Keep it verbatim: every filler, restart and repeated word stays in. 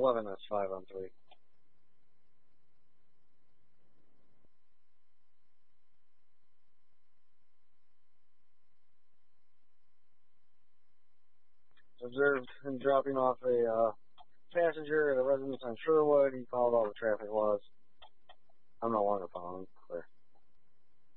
eleven, that's five on three. Observed him dropping off a uh, passenger at a residence on Sherwood. He called all the traffic laws. I'm no longer following. Clear.